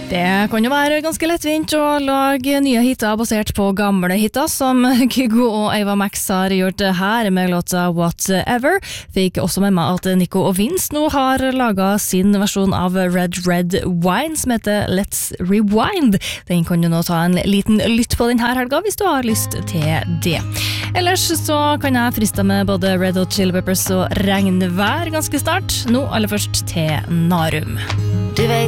Det kan jo være ganske lettvint å lage nye hitter basert på gamle hitter, som Kygo og Ava Max har gjort her med låta Whatever. Fikk også med meg at Nico og Vince nå har laget sin versjon av Red Red Wine, som heter Let's Rewind. Den kan du nå ta en liten lytt på denne helga hvis du har lyst til det. Ellers så kan jeg friste med både Red Hot Chili Peppers og regnvær ganske snart. Nå aller først til Narum. Du vet